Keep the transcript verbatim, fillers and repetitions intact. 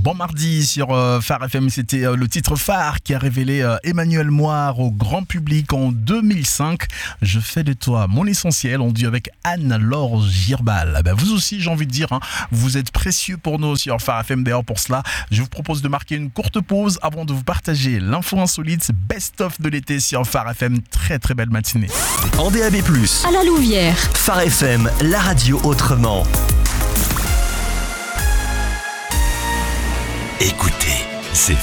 Bon mardi sur euh, Phare F M, c'était euh, le titre phare qui a révélé euh, Emmanuel Moire au grand public en deux mille cinq. Je fais de toi mon essentiel, on dit avec Anne-Laure Girbal. Ben, vous aussi, j'ai envie de dire, hein, vous êtes précieux pour nous sur Phare F M. D'ailleurs, pour cela, je vous propose de marquer une courte pause avant de vous partager l'info insolite best-of de l'été sur Phare F M. Très très belle matinée. En D A B plus, à la Louvière. Phare F M, la radio autrement. Écoutez, c'est